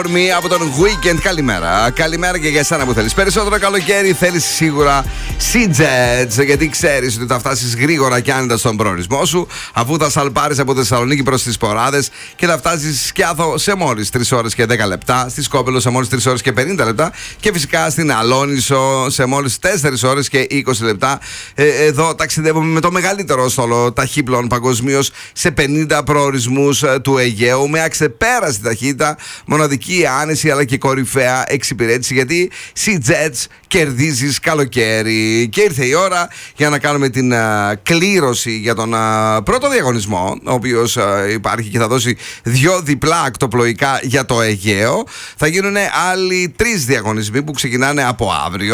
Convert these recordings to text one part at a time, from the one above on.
Από τον Weekend, καλημέρα. Καλημέρα και για εσένα που θέλεις περισσότερο καλοκαίρι. Θέλεις σίγουρα Sea-Jets, γιατί ξέρεις ότι θα φτάσεις γρήγορα και άνετα στον προορισμό σου, αφού θα σαλπάρεις από Θεσσαλονίκη προς τις Ποράδες και θα φτάσεις Σκιάθο σε μόλις 3 ώρες και 10 λεπτά, στη Σκόπελο σε μόλις 3 ώρες και 50 λεπτά και φυσικά στην Αλόνισο σε μόλις 4 ώρες και 20 λεπτά. Εδώ ταξιδεύουμε με το μεγαλύτερο στόλο ταχύπλων παγκοσμίως σε 50 προορισμούς του Αιγαίου με αξεπέραστη ταχύτητα, μοναδική άνεση αλλά και κορυφαία εξυπηρέτηση, γιατί Sea-Jets κερδίζεις καλοκαίρι. Και ήρθε η ώρα για να κάνουμε την κλήρωση για τον πρώτο διαγωνισμό, ο οποίος υπάρχει και θα δώσει 2 διπλά ακτοπλοϊκά για το Αιγαίο. Θα γίνουν άλλοι 3 διαγωνισμοί που ξεκινάνε από αύριο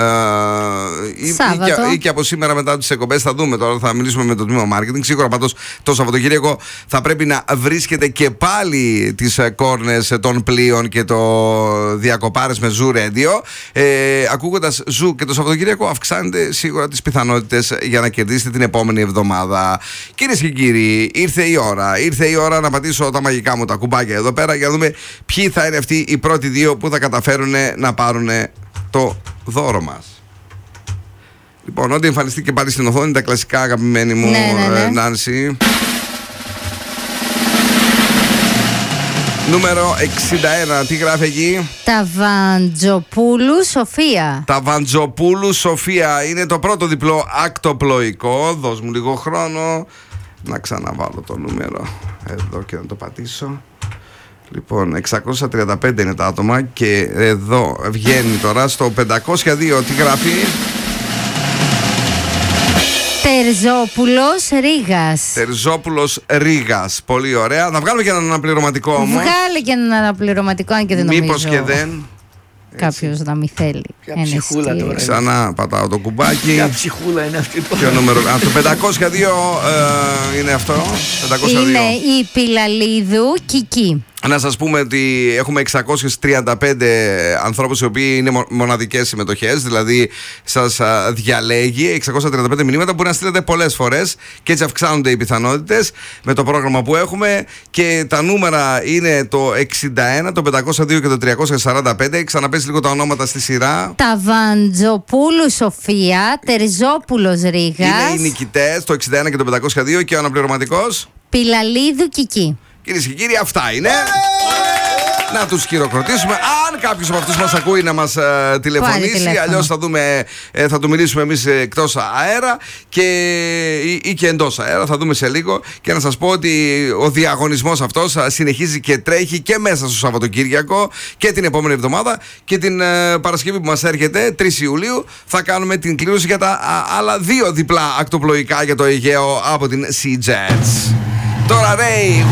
ή και από σήμερα μετά τις εκπομπές. Θα δούμε τώρα, θα μιλήσουμε με το τμήμα marketing. Σίγουρα πάντως το Σαββατοκύριακο θα πρέπει να βρίσκεται και πάλι τις κόρνες των πλοίων και το διακοπάρες με Zoo Radio. Ακούγοντας Zoo και το Σαββατοκύριακο αυξάνεται σίγουρα τις πιθανότητες για να κερδίσετε την επόμενη εβδομάδα. Κυρίες και κύριοι, ήρθε η ώρα να πατήσω τα μαγικά μου τα κουμπάκια εδώ πέρα για να δούμε ποιοι θα είναι αυτοί οι πρώτοι 2 που θα καταφέρουν να πάρουν το δώρο μας. Λοιπόν, ό,τι εμφανιστεί και πάλι στην οθόνη, τα κλασικά, αγαπημένη μου Νάνση. Νούμερο 61, τι γράφει εκεί? Ταβαντζοπούλου Σοφία. Ταβαντζοπούλου Σοφία είναι το πρώτο διπλό ακτοπλοϊκό. Δώσ' μου λίγο χρόνο να ξαναβάλω το νούμερο εδώ και να το πατήσω. Λοιπόν, 635 είναι τα άτομα και εδώ βγαίνει τώρα στο 502. Τι γράφει? Τερζόπουλος Ρήγας. Τερζόπουλος Ρήγας. Πολύ ωραία. Να βγάλουμε και έναν αναπληρωματικό όμως. Βγάλε και έναν αναπληρωματικό, αν και δεν νομίζω. Μήπως και δεν. Κάποιος να μην θέλει. Ποια ψυχούλα τώρα. Ξανά πατάω το κουμπάκι. Ποια ψυχούλα είναι αυτή που. Ποιο νούμερο? Το 502 είναι αυτό. 502. Είναι η Πιλαλίδου Κική. Να σας πούμε ότι έχουμε 635 ανθρώπους οι οποίοι είναι μοναδικές συμμετοχές, δηλαδή σας διαλέγει 635 μηνύματα που μπορεί να στείλετε πολλές φορές και έτσι αυξάνονται οι πιθανότητες με το πρόγραμμα που έχουμε, και τα νούμερα είναι το 61, το 502 και το 345. Ξαναπες λίγο τα ονόματα στη σειρά. Ταβαντζοπούλου Σοφία, Τερζόπουλος Ρήγας. Είναι οι νικητές, το 61 και το 502, και ο αναπληρωματικός Πιλαλίδου Κική. Κυρίες και κύριοι, αυτά είναι. Να τους χειροκροτήσουμε. Αν κάποιος από αυτούς μας ακούει, να μας τηλεφωνήσει. Αλλιώς θα του μιλήσουμε εμείς εκτός αέρα ή και εντός αέρα. Θα δούμε σε λίγο. Και να σας πω ότι ο διαγωνισμός αυτός συνεχίζει και τρέχει και μέσα στο Σαββατοκύριακο και την επόμενη εβδομάδα. Και την Παρασκευή που μας έρχεται, 3 Ιουλίου, θα κάνουμε την κλήρωση για τα άλλα 2 διπλά ακτοπλοϊκά για το Αιγαίο από την Sea-Jets. Τώρα Ray